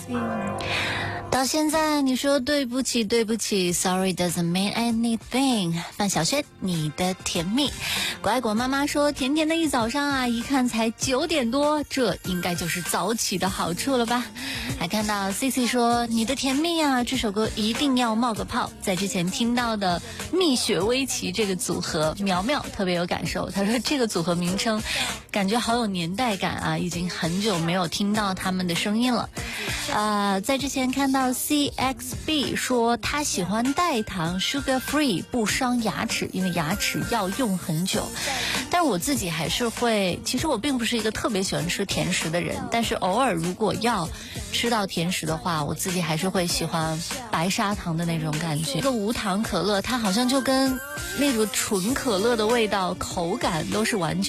到现在你说对不起对不起 Sorry doesn't mean anything。 范晓萱，你的甜蜜。乖果妈妈说，甜甜的一早上啊，一看才9点多，这应该就是早起的好处了吧。还看到 CC 说，你的甜蜜啊，这首歌一定要冒个泡。在之前听到的蜜雪薇琪这个组合，苗苗特别有感受，他说这个组合名称感觉好有年代感啊，已经很久没有听到他们的声音了。在之前看到 CXB 说他喜欢代糖 Sugar Free， 不伤牙齿，因为牙齿要用很久。但是我自己还是会，其实我并不是一个特别喜欢吃甜食的人，但是偶尔如果要吃到甜食的话，我自己还是会喜欢白砂糖的那种感觉。这个无糖可乐它好像就跟那种纯可乐的味道口感都是完全